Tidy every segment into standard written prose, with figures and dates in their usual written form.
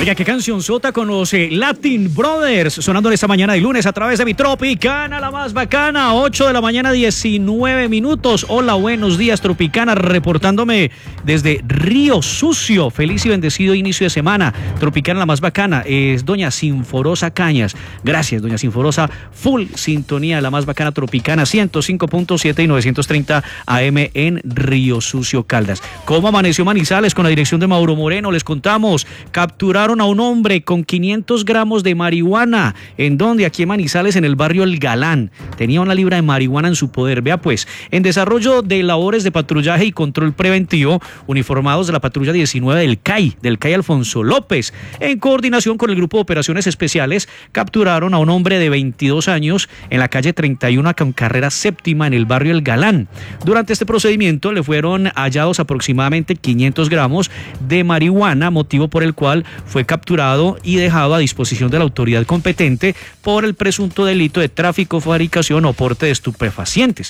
Oiga, qué canción sota con los Latin Brothers, sonando esta mañana de lunes a través de mi Tropicana, la más bacana, 8 de la mañana, 19 minutos. Hola, buenos días, Tropicana, reportándome desde Río Sucio. Feliz y bendecido inicio de semana. Tropicana, la más bacana, es doña Sinforosa Cañas. Gracias, doña Sinforosa, full sintonía, la más bacana Tropicana, 105.7 y 930 AM en Río Sucio, Caldas. ¿Cómo amaneció Manizales? Con la dirección de Mauro Moreno, les contamos. Capturaron a un hombre con 500 gramos de marihuana. ¿En dónde? Aquí en Manizales, en el barrio El Galán. Tenía una libra de marihuana en su poder. Vea pues, en desarrollo de labores de patrullaje y control preventivo, uniformados de la patrulla 19 del CAI Alfonso López, en coordinación con el Grupo de Operaciones Especiales, capturaron a un hombre de 22 años en la calle 31 con carrera séptima en el barrio El Galán. Durante este procedimiento le fueron hallados aproximadamente 500 gramos de marihuana, motivo por el cual fue capturado y dejado a disposición de la autoridad competente por el presunto delito de tráfico, fabricación o porte de estupefacientes.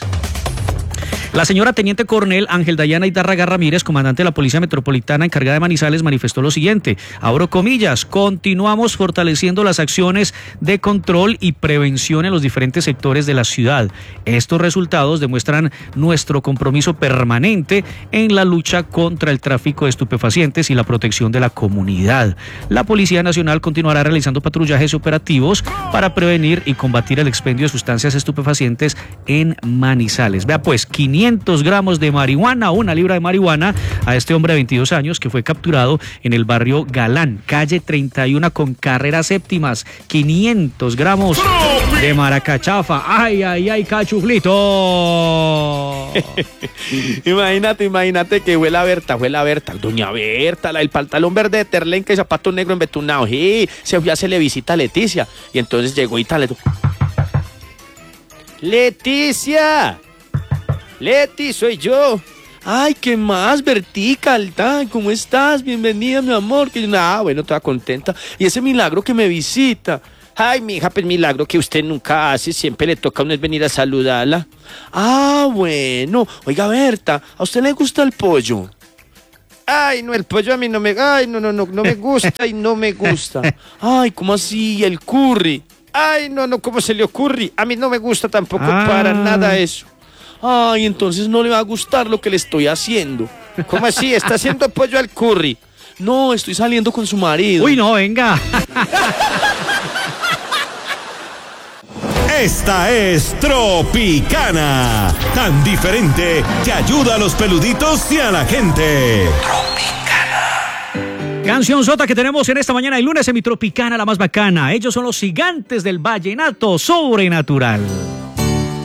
La señora Teniente Coronel Ángel Dayana Hidárraga Ramírez, comandante de la Policía Metropolitana encargada de Manizales, manifestó lo siguiente, abro comillas: continuamos fortaleciendo las acciones de control y prevención en los diferentes sectores de la ciudad. Estos resultados demuestran nuestro compromiso permanente en la lucha contra el tráfico de estupefacientes y la protección de la comunidad. La Policía Nacional continuará realizando patrullajes operativos para prevenir y combatir el expendio de sustancias estupefacientes en Manizales. Vea pues, 500 gramos de marihuana, una libra de marihuana, a este hombre de 22 años que fue capturado en el barrio Galán, calle 31 con carreras séptimas. 500 gramos de maracachafa. Ay, cachuflito. Imagínate que fue la Berta, doña Berta, la del pantalón verde de terlenca y zapato negro embetunado. Sí, se fue a hacerle visita a Leticia y entonces llegó y tal. ¡Leticia! Leti, soy yo. Ay, ¿qué más, Bertica? ¿Cómo estás? Bienvenida, mi amor. Bueno, toda contenta. Y ese milagro que me visita. Ay, mija, pues milagro que usted nunca hace. Siempre le toca a uno es venir a saludarla. Ah, bueno. Oiga, Berta, ¿a usted le gusta el pollo? Ay, no, el pollo a mí no me... Ay, no me gusta y no me gusta. Ay, ¿cómo así? El curry. Ay, no, ¿cómo se le ocurre? A mí no me gusta tampoco para nada eso. Ay, entonces no le va a gustar lo que le estoy haciendo. ¿Cómo así? ¿Está haciendo pollo al curry? No, estoy saliendo con su marido. Uy, no, venga. Esta es Tropicana, tan diferente que ayuda a los peluditos y a la gente. Tropicana. Canción sota que tenemos en esta mañana de lunes en mi Tropicana, la más bacana. Ellos son los gigantes del vallenato sobrenatural.